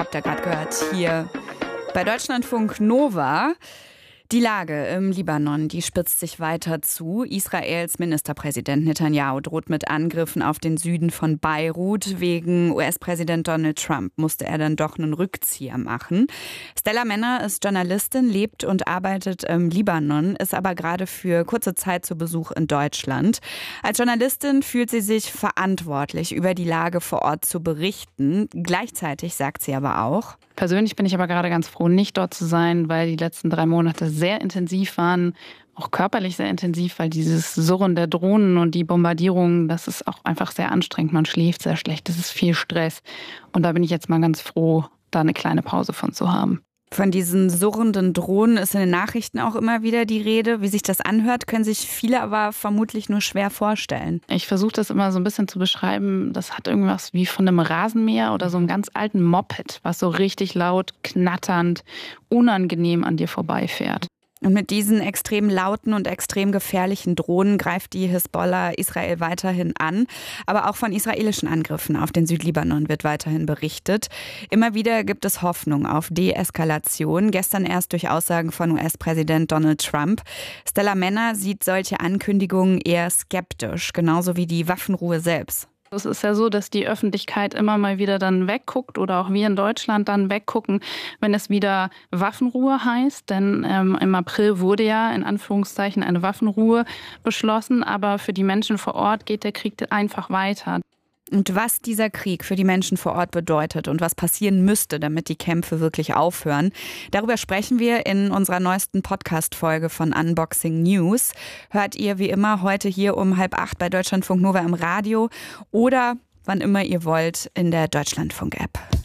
habt ihr gerade gehört, hier bei Deutschlandfunk Nova. Die Lage im Libanon, die spitzt sich weiter zu. Israels Ministerpräsident Netanyahu droht mit Angriffen auf den Süden von Beirut. Wegen US-Präsident Donald Trump musste er dann doch einen Rückzieher machen. Stella Männer ist Journalistin, lebt und arbeitet im Libanon, ist aber gerade für kurze Zeit zu Besuch in Deutschland. Als Journalistin fühlt sie sich verantwortlich, über die Lage vor Ort zu berichten. Gleichzeitig sagt sie aber auch: Persönlich bin ich aber gerade ganz froh, nicht dort zu sein, weil die letzten 3 Monate sehr intensiv waren, auch körperlich sehr intensiv, weil dieses Surren der Drohnen und die Bombardierungen, das ist auch einfach sehr anstrengend. Man schläft sehr schlecht, das ist viel Stress. Und da bin ich jetzt mal ganz froh, da eine kleine Pause von zu haben. Von diesen surrenden Drohnen ist in den Nachrichten auch immer wieder die Rede. Wie sich das anhört, können sich viele aber vermutlich nur schwer vorstellen. Ich versuche das immer so ein bisschen zu beschreiben. Das hat irgendwas wie von einem Rasenmäher oder so einem ganz alten Moped, was so richtig laut, knatternd, unangenehm an dir vorbeifährt. Und mit diesen extrem lauten und extrem gefährlichen Drohnen greift die Hisbollah Israel weiterhin an. Aber auch von israelischen Angriffen auf den Südlibanon wird weiterhin berichtet. Immer wieder gibt es Hoffnung auf Deeskalation. Gestern erst durch Aussagen von US-Präsident Donald Trump. Stella Männer sieht solche Ankündigungen eher skeptisch, genauso wie die Waffenruhe selbst. Es ist ja so, dass die Öffentlichkeit immer mal wieder dann wegguckt oder auch wir in Deutschland dann weggucken, wenn es wieder Waffenruhe heißt. Denn im April wurde ja in Anführungszeichen eine Waffenruhe beschlossen. Aber für die Menschen vor Ort geht der Krieg einfach weiter. Und was dieser Krieg für die Menschen vor Ort bedeutet und was passieren müsste, damit die Kämpfe wirklich aufhören, darüber sprechen wir in unserer neuesten Podcast-Folge von Unboxing News. Hört ihr wie immer heute hier um 7:30 bei Deutschlandfunk Nova im Radio oder wann immer ihr wollt in der Deutschlandfunk-App.